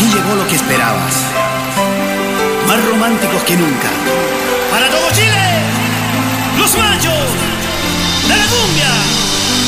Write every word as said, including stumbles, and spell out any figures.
llegó lo que esperabas. Más románticos que nunca. Para todo Chile, los machos de la cumbia.